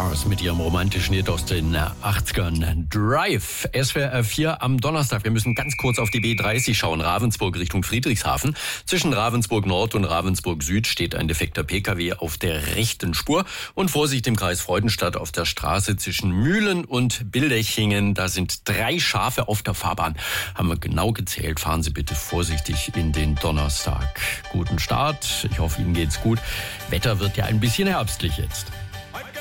Stars mit ihrem romantischen Hit aus den 80ern. Drive, SWR 4 am Donnerstag. Wir müssen ganz kurz auf die B30 schauen, Ravensburg Richtung Friedrichshafen. Zwischen Ravensburg Nord und Ravensburg Süd steht ein defekter Pkw auf der rechten Spur. Und Vorsicht im Kreis Freudenstadt auf der Straße zwischen Mühlen und Bildechingen. Da sind 3 Schafe auf der Fahrbahn. Haben wir genau gezählt. Fahren Sie bitte vorsichtig in den Donnerstag. Guten Start. Ich hoffe, Ihnen geht's gut. Wetter wird ja ein bisschen herbstlich jetzt.